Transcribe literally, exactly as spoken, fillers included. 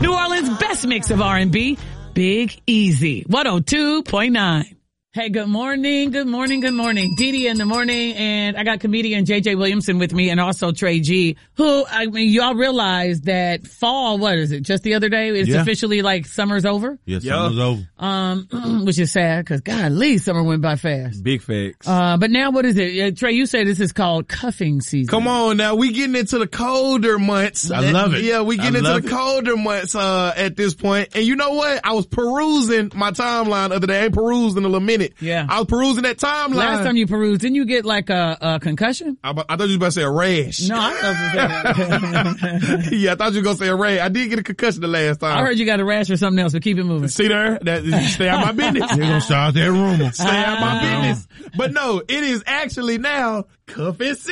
New Orleans' best mix of R and B, Big Easy, one oh two point nine. Hey, good morning, good morning, good morning. Dee Dee in the morning, and I got comedian J J Williamson with me, and also Trey G, who, I mean, y'all realize that fall, what is it, just the other day? It's yeah. officially like summer's over? Yeah, summer's yeah. over. Um, which is sad, because golly, summer went by fast. Big facts. Uh, but now what is it? Uh, Trey, you say this is called cuffing season. Come on now, we getting into the colder months. I love it. Yeah, we getting I into the it. colder months, uh, at this point. And you know what? I was perusing my timeline the other day. I ain't perused in a little minute. Yeah. I was perusing that timeline. Last time you perused, didn't you get like a, a concussion? I, I thought you were about to say a rash. No, I thought you said Yeah, I thought you were going to say a rash. I did get a concussion the last time. I heard you got a rash or something else, but keep it moving. See there? That, stay out my business. They're going to start that rumor. Stay out my business. But no, it is actually now cuffing season.